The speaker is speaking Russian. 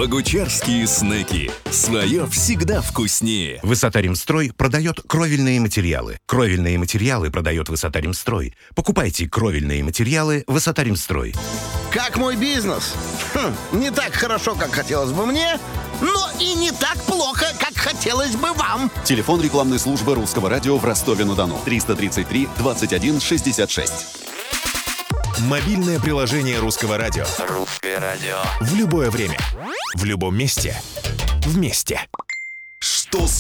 Богучарские снеки. Свое всегда вкуснее. Высота-Ремстрой продает кровельные материалы. Кровельные материалы продает Высота-Ремстрой. Покупайте кровельные материалы Высота-Ремстрой. Как мой бизнес? Не так хорошо, как хотелось бы мне, но и не так плохо, как хотелось бы вам. Телефон рекламной службы Русского радио в Ростове-на-Дону. 333 21 66. Мобильное приложение Русского радио. Русское радио. В любое время. В любом месте. Вместе. Что